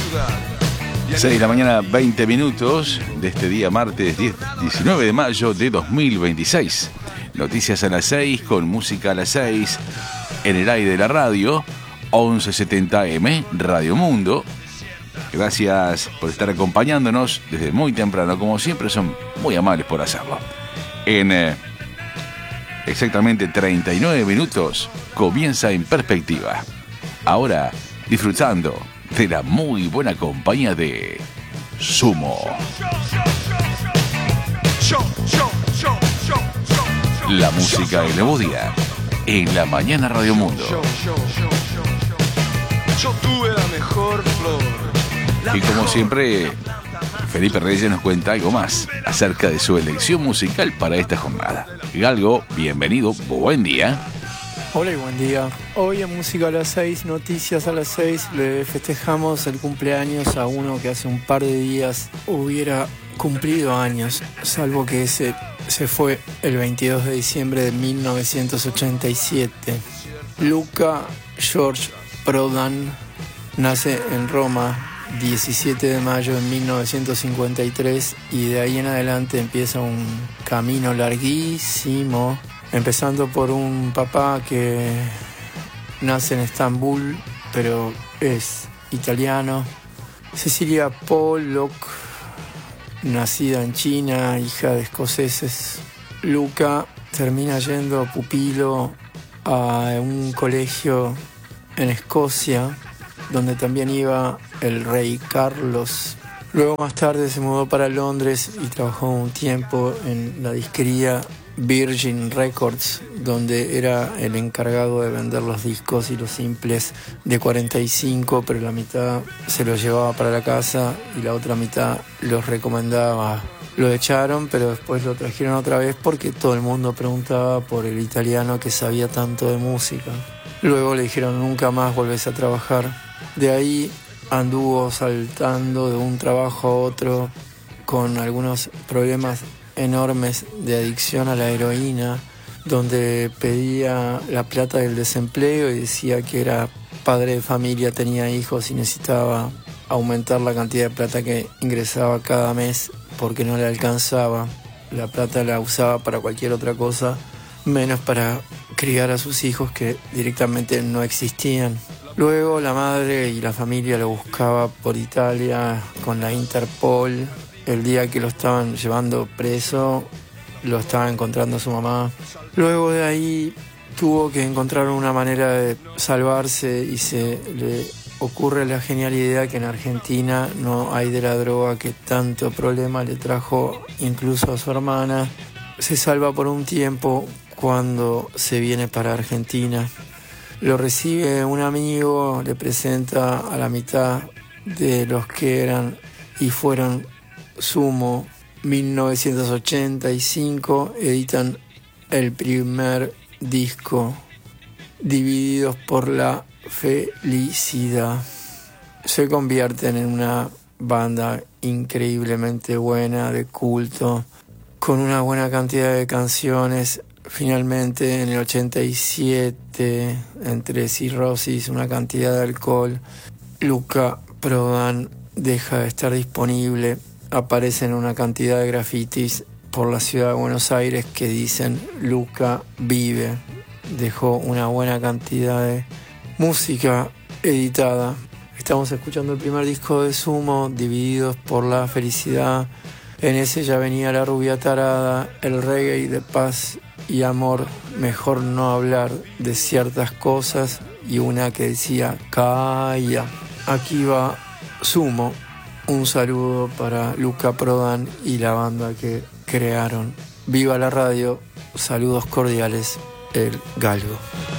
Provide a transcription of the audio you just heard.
6 de la mañana, 20 minutos de este día martes 19 de mayo de 2026. Noticias a las 6 con música a las 6 en el aire de la radio 1170M Radio Mundo. Gracias por estar acompañándonos desde muy temprano, como siempre son muy amables por hacerlo. En exactamente 39 minutos comienza En Perspectiva. Ahora disfrutando de la muy buena compañía de Sumo. La música del nuevo día en la mañana Radio Mundo. Yo tuve la mejor flor. Y como siempre, Felipe Reyes nos cuenta algo más acerca de su elección musical para esta jornada. Galgo, bienvenido, buen día. Hola y buen día. Hoy en Música a las 6, Noticias a las 6, le festejamos el cumpleaños a uno que hace un par de días hubiera cumplido años, salvo que ese se fue el 22 de diciembre de 1987. Luca George Prodan nace en Roma 17 de mayo de 1953 y de ahí en adelante empieza un camino larguísimo, empezando por un papá que nace en Estambul pero es italiano, Cecilia Pollock, nacida en China, hija de escoceses. Luca termina yendo pupilo a un colegio en Escocia, donde también iba el rey Carlos. Luego más tarde se mudó para Londres y trabajó un tiempo en la disquería Virgin Records, donde era el encargado de vender los discos y los simples de 45, pero la mitad se los llevaba para la casa y la otra mitad los recomendaba. Lo echaron, pero después lo trajeron otra vez porque todo el mundo preguntaba por el italiano que sabía tanto de música. Luego le dijeron: nunca más volvés a trabajar. De ahí anduvo saltando de un trabajo a otro con algunos problemas enormes de adicción a la heroína, donde pedía la plata del desempleo y decía que era padre de familia, tenía hijos y necesitaba aumentar la cantidad de plata que ingresaba cada mes porque no le alcanzaba. La plata la usaba para cualquier otra cosa, menos para criar a sus hijos que directamente no existían. Luego la madre y la familia lo buscaba por Italia con la Interpol. El día que lo estaban llevando preso, lo estaba encontrando su mamá. Luego de ahí tuvo que encontrar una manera de salvarse y se le ocurre la genial idea que en Argentina no hay de la droga que tanto problema le trajo incluso a su hermana. Se salva por un tiempo cuando se viene para Argentina. Lo recibe un amigo, le presenta a la mitad de los que eran y fueron Sumo. 1985 editan el primer disco, Divididos por la Felicidad. Se convierten en una banda increíblemente buena, de culto, con una buena cantidad de canciones. Finalmente, en el 87, entre cirrosis, una cantidad de alcohol, Luca Prodan deja de estar disponible. Aparecen una cantidad de grafitis por la ciudad de Buenos Aires que dicen Luca vive. Dejó una buena cantidad de música editada. Estamos escuchando el primer disco de Sumo, Divididos por la Felicidad. En ese ya venía La Rubia Tarada, el reggae de paz y amor, mejor no hablar de ciertas cosas, y una que decía calla. Aquí va Sumo. Un saludo para Luca Prodan y la banda que crearon. Viva la radio, saludos cordiales, el Galgo.